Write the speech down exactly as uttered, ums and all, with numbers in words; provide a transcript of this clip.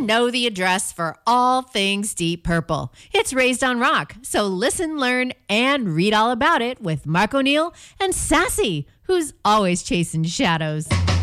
know the address for all things Deep Purple. It's Raised on Rock, so listen, learn, and read all about it with Mark O'Neill and Sassy, who's always chasing shadows.